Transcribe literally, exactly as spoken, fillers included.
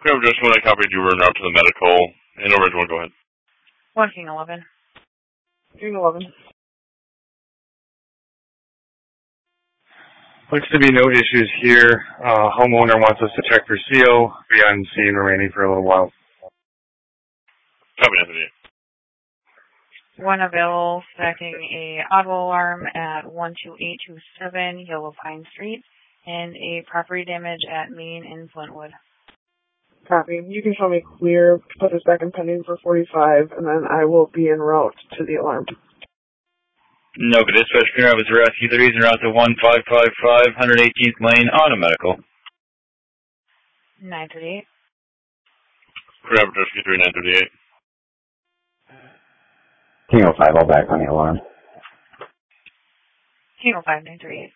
Whoever just when I copied you were out to the medical. And over to one, go ahead. one King eleven. King eleven. Looks to be no issues here. Uh, homeowner wants us to check for C O. Be on scene remaining for a little while. Copy, Anthony. One available stacking a auto alarm at one two eight two seven Yellow Pine Street and a property damage at Main in Flintwood. Copy. You can show me clear, put this back in pending for forty-five, and then I will be en route to the alarm. No, but dispatch clear out was rescue. The reason route to one five five five, one hundred eighteenth Lane, on a medical. nine thirty-eight. Clear out rescue three nine thirty-eight. King oh five, all back on the alarm. King oh five nine thirty-eight.